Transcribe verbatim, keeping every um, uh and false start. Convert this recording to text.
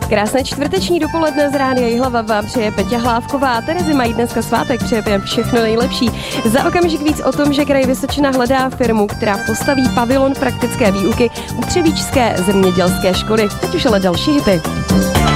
Krásné čtvrteční dopoledne z Rádia Jihlava vám přeje Peťa Hlávková. Terezy mají dneska svátek, přeje všechno nejlepší. Za okamžik víc o tom, že kraj Vysočina hledá firmu, která postaví pavilon praktické výuky u Třebíčské zemědělské školy. Teď už ale další hity.